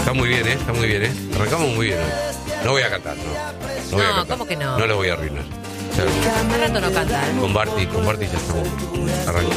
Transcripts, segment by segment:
Está muy bien, está muy bien, Arrancamos muy bien hoy. No voy a cantar, no. No voy a cantar. ¿Cómo que no? No lo voy a arruinar. Hace rato no canta, ¿eh? Con Barty ya estamos. Arranca.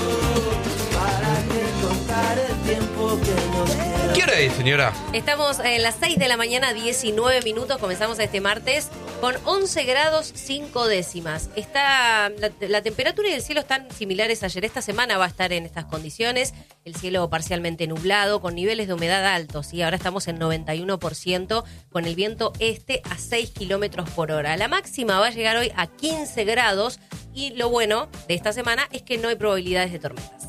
¿Qué hora es, señora? Estamos en las 6 de la mañana, 19 minutos. Comenzamos este martes con 11 grados 5 décimas. La temperatura y el cielo están similares a ayer. Esta semana va a estar en estas condiciones. El cielo parcialmente nublado, con niveles de humedad altos. Y ahora estamos en 91%, con el viento este a 6 kilómetros por hora. La máxima va a llegar hoy a 15 grados. Y lo bueno de esta semana es que no hay probabilidades de tormentas.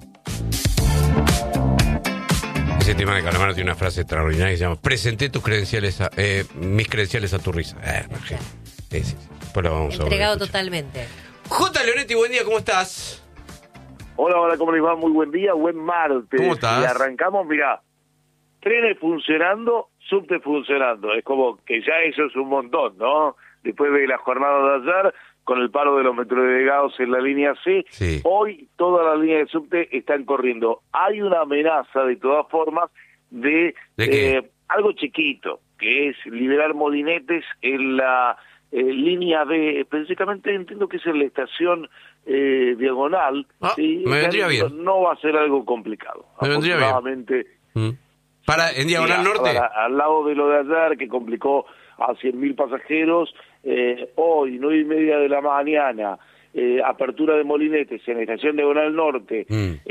Ese tema de Calamaro tiene una frase extraordinaria que se llama: presenté tus credenciales mis credenciales a tu risa. Sí. Pues lo vamos entregado a totalmente. J. Leonetti, buen día, ¿cómo estás? Hola, ¿cómo les va? Muy buen día, buen martes. ¿Cómo estás? Y arrancamos, mirá, trenes funcionando, subte funcionando. Es como que ya eso es un montón, ¿no? Después de la jornada de ayer, con el paro de los metrodelegados en la línea C, sí. Hoy todas las líneas de subte están corriendo. Hay una amenaza, de todas formas, de algo chiquito, que es liberar molinetes en la línea B, específicamente entiendo que es en la estación diagonal. ¿sí? Me vendría bien. No va a ser algo complicado. Me vendría bien. ¿En diagonal norte? Al lado de lo de ayer, que complicó a 100.000 pasajeros, hoy, 9:30 de la mañana, apertura de molinetes en la estación diagonal norte,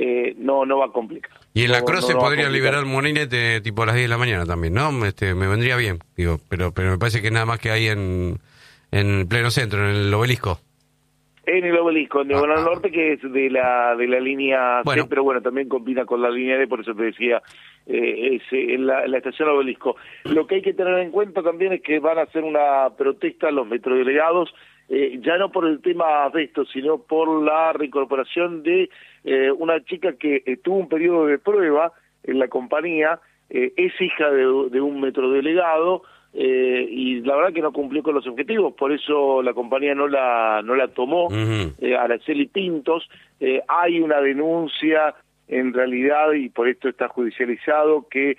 no va a complicar. Y en la Croce se podría liberar molinete tipo a las 10 de la mañana también, ¿no? Me vendría bien, digo, pero me parece que nada más que hay en pleno centro, en el Obelisco. En el Obelisco, en Diagonal Norte, que es de la línea C, pero bueno, también combina con la línea D, por eso te decía, en la estación Obelisco. Lo que hay que tener en cuenta también es que van a hacer una protesta los metrodelegados, ya no por el tema de esto, sino por la reincorporación de una chica que tuvo un periodo de prueba en la compañía, es hija de un metrodelegado, y la verdad que no cumplió con los objetivos, por eso la compañía no la tomó. Araceli Pintos. Hay una denuncia en realidad, y por esto está judicializado, que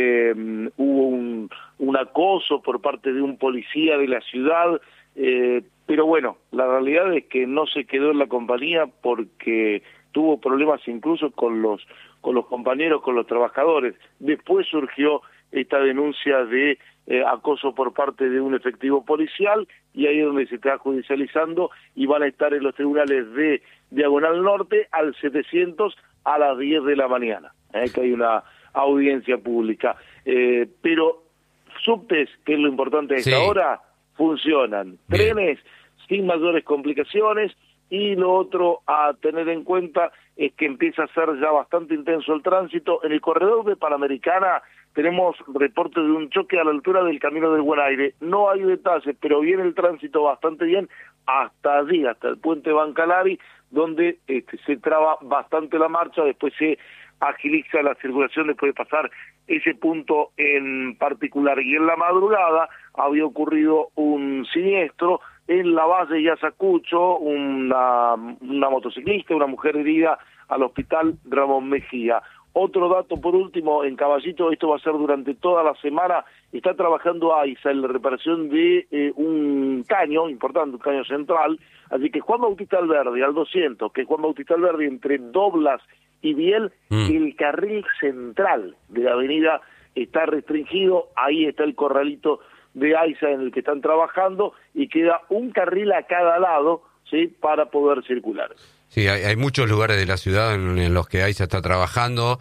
hubo un acoso por parte de un policía de la ciudad, pero bueno, la realidad es que no se quedó en la compañía porque tuvo problemas incluso con los compañeros, con los trabajadores. Después surgió esta denuncia de acoso por parte de un efectivo policial, y ahí es donde se está judicializando, y van a estar en los tribunales de Diagonal Norte al 700 a las 10 de la mañana, que hay una audiencia pública. Pero subtes, que es lo importante a esta hora, funcionan. Bien. Trenes sin mayores complicaciones, y lo otro a tener en cuenta es que empieza a ser ya bastante intenso el tránsito. En el corredor de Panamericana tenemos reportes de un choque a la altura del Camino del Buen Aire. No hay detalles, pero viene el tránsito bastante bien hasta allí, hasta el puente Bancalari, donde se traba bastante la marcha, después se agiliza la circulación después de pasar ese punto en particular. Y en la madrugada había ocurrido un siniestro en la base de Ayacucho, una motociclista, una mujer herida, al hospital Ramón Mejía. Otro dato por último, en Caballito, esto va a ser durante toda la semana, está trabajando AISA en la reparación de un caño importante, un caño central, así que Juan Bautista Alberdi, al 200, que Juan Bautista Alberdi entre Doblas y Biel, el carril central de la avenida está restringido, ahí está el corralito de AISA en el que están trabajando, y queda un carril a cada lado, ¿sí?, para poder circular. Sí, hay muchos lugares de la ciudad en los que AISA está trabajando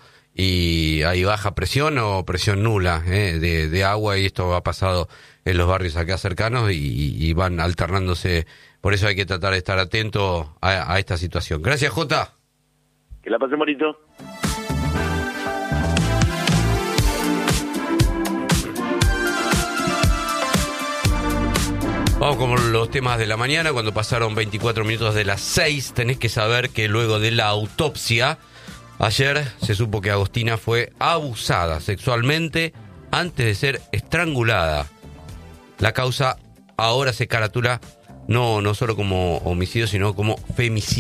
y hay baja presión o presión nula de agua, y esto ha pasado en los barrios acá cercanos y van alternándose. Por eso hay que tratar de estar atento a esta situación. Gracias, Jota. Que la pasen bonito. Vamos con los temas de la mañana. Cuando pasaron 24 minutos de las 6, tenés que saber que luego de la autopsia, ayer se supo que Agostina fue abusada sexualmente antes de ser estrangulada. La causa ahora se caratula no solo como homicidio, sino como femicidio.